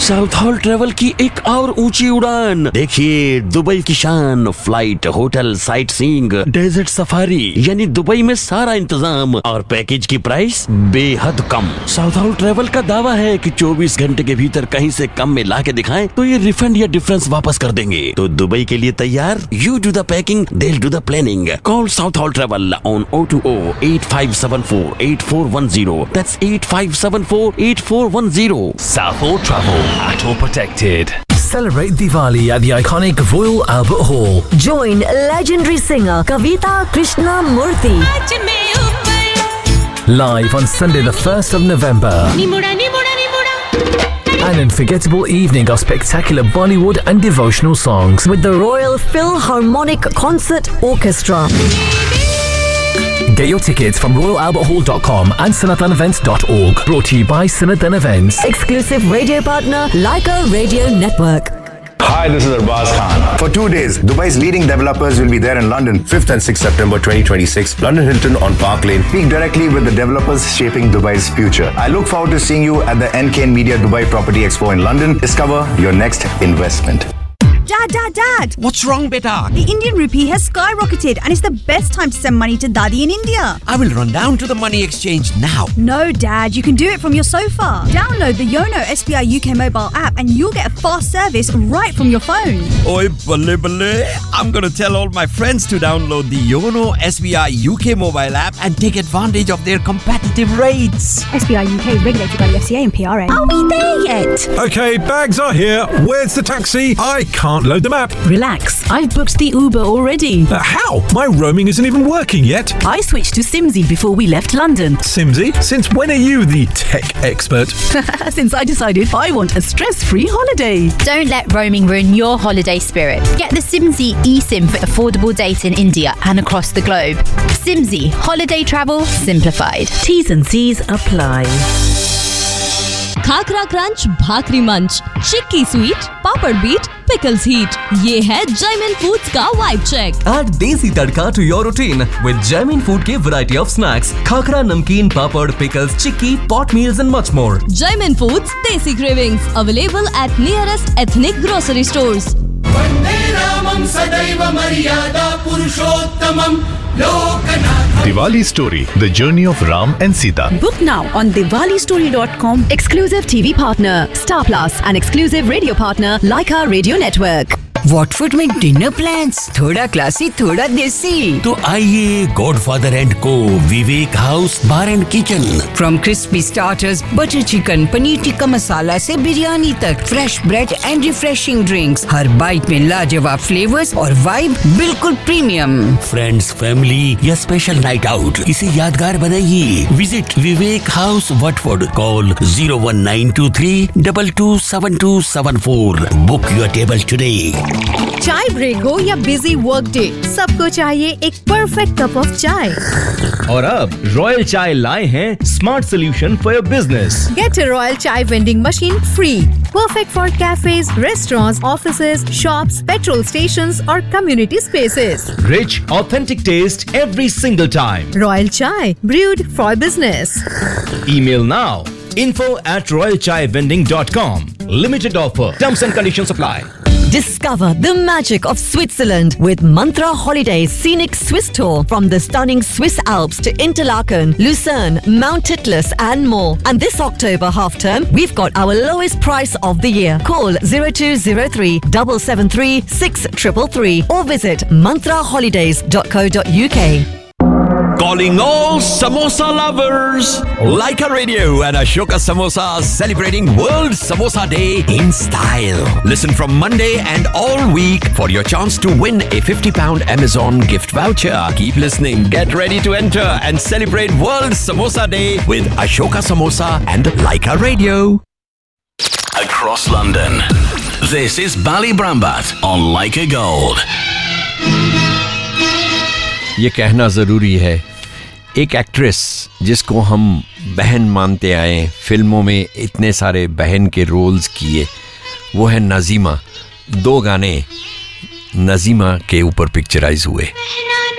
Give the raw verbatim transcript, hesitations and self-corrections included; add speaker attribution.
Speaker 1: South hall travel की एक और ऊंची उड़ान। देखिए दुबई की शान, flight, hotel, sight seeing, desert safari, यानी दुबई में सारा इंतजाम और पैकेज की प्राइस बेहद कम। साउथ हॉल ट्रेवल का दावा है कि चौबीस घंटे के भीतर कहीं से कम में ला के दिखाएं तो ये रिफंड या डिफरेंस वापस कर देंगे। तो दुबई के लिए तैयार? You do the packing, they'll do the planning. Call South Hall Travel on zero two zero eight five seven four eight four one zero. That's eight five seven four eight four one zero.
Speaker 2: South Hall Travel, A T O protected. Celebrate Diwali at the iconic Royal Albert Hall.
Speaker 3: Join legendary singer Kavita Krishnamurthy.
Speaker 2: Live on Sunday the first of November. An unforgettable evening of spectacular Bollywood and devotional songs
Speaker 3: with the Royal Philharmonic Concert Orchestra.
Speaker 2: Get your tickets from royal albert hall dot com and sanatan events dot org. Brought to you by Sanatan Events.
Speaker 3: Exclusive radio partner Leica Radio Network.
Speaker 4: Hi, this is Arbaz Khan.
Speaker 5: For two days, Dubai's leading developers will be there in London, fifth and sixth September twenty twenty-six. London Hilton on Park Lane. Speak directly with the developers shaping Dubai's future. I look forward to seeing you at the N K N Media Dubai Property Expo in London. Discover your next investment.
Speaker 6: Dad, Dad, Dad!
Speaker 7: What's wrong, beta?
Speaker 6: The Indian rupee has skyrocketed and it's the best time to send money to Daddy in India.
Speaker 7: I will run down to the money exchange now.
Speaker 6: No, Dad, you can do it from your sofa. Download the Yono S B I U K mobile app and you'll get a fast service right from your phone.
Speaker 7: Oi, balle balle. I'm going to tell all my friends to download the Yono S B I U K mobile app and take advantage of their competitive rates.
Speaker 6: S B I U K regulated by the F C A and P R A.
Speaker 3: Are we there yet?
Speaker 8: Okay, bags are here. Where's the taxi? I can't load the map.
Speaker 9: Relax, I've booked the Uber already.
Speaker 8: Uh, how? My roaming isn't even working yet.
Speaker 9: I switched to Simsy before we left London.
Speaker 8: Simsy? Since when are you the tech expert?
Speaker 9: Since I decided I want a stress-free holiday.
Speaker 10: Don't let roaming ruin your holiday spirit. Get the Simsy eSIM for affordable data in India and across the globe. Simsy, holiday travel simplified.
Speaker 3: T's and C's apply.
Speaker 11: Khakhra crunch, भाकरी मंच, चिक्की sweet, पापड़ beat, pickles heat. ये है Jaymin foods का vibe check.
Speaker 12: Add desi tadka to your routine with Jaimin Food के variety of snacks, khakra, namkeen, papad, pickles, chikki, pot meals and much more.
Speaker 11: Jaimin Foods Desi Cravings available at nearest ethnic grocery stores.
Speaker 13: Diwali Story, the journey of Ram and Sita.
Speaker 3: Book now on diwali story dot com. Exclusive T V partner Star Plus and exclusive radio partner Leica Radio Network.
Speaker 14: Watford में dinner plans, थोड़ा classy थोड़ा देसी।
Speaker 1: तो आइए godfather and को विवेक house bar and kitchen.
Speaker 14: From crispy starters, butter chicken, paneer tikka masala से बिरयानी तक, fresh bread and refreshing drinks, her bite में लाजवाब फ्लेवर्स और वाइब बिल्कुल प्रीमियम।
Speaker 1: फ्रेंड्स, फैमिली या स्पेशल नाइट आउट, इसे यादगार बनाइए। Visit Vivek house Watford. Call zero one nine to three double two seven to seven four. Book your table today.
Speaker 15: चाय break हो या बिजी वर्क डे, सबको चाहिए एक परफेक्ट कप ऑफ चाय।
Speaker 2: और अब रॉयल चाय लाए हैं smart solution for your business.
Speaker 15: Get a Royal Chai vending machine free. Perfect for cafes, restaurants, offices, shops, petrol stations or community spaces.
Speaker 2: Rich, authentic taste every single time.
Speaker 15: Royal Chai, brewed for business.
Speaker 2: Email now. info at royal chai vending dot com. Limited offer. Terms and conditions apply.
Speaker 3: Discover the magic of Switzerland with Mantra Holidays Scenic Swiss Tour from the stunning Swiss Alps to Interlaken, Lucerne, Mount Titlis and more. And this October half term, we've got our lowest price of the year. Call zero two zero three seven seven three six three three or visit mantra holidays dot co dot uk.
Speaker 7: Calling all samosa lovers. Leica Radio and Ashoka Samosas celebrating World Samosa Day in style. Listen from Monday and all week for your chance to win a fifty pound Amazon gift voucher. Keep listening. Get ready to enter and celebrate World Samosa Day with Ashoka Samosa and Leica Radio.
Speaker 2: Across London, this is Bali Brambat on Leica Gold.
Speaker 16: ये कहना ज़रूरी है, एक actress जिसको हम बहन मानते आए, फिल्मों में इतने सारे बहन के रोल्स किए, वो है नज़ीमा। दो गाने नज़ीमा के ऊपर पिक्चराइज हुए।